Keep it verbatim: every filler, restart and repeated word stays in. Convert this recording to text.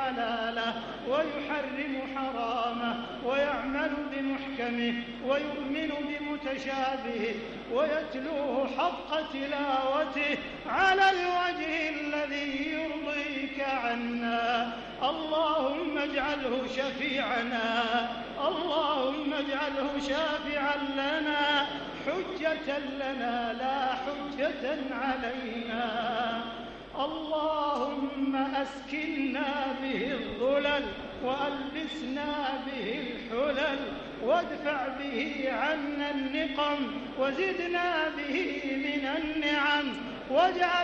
حلاله ويحرم حرامه ويعمل بمحكمه ويؤمن بمتشابهه ويتلوه حق تلاوته على الوجه الذي يرضيك عنا. اللهم اجعله شفيعنا، اللهم اجعله شافعا لنا، حجة لنا لا حجة علينا. اللهم أسكننا به الظلل وألبسنا به الحلل وادفع به عنا النقم وزدنا به من النعم واجعل